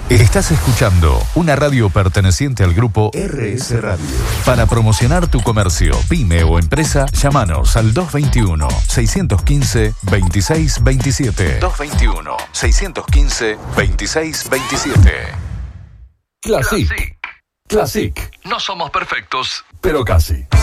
Estás escuchando una radio perteneciente al grupo RS Radio. Para promocionar tu comercio, pyme o empresa, llámanos al 221-615-2627. 221-615-2627. Classic. No somos perfectos, pero casi.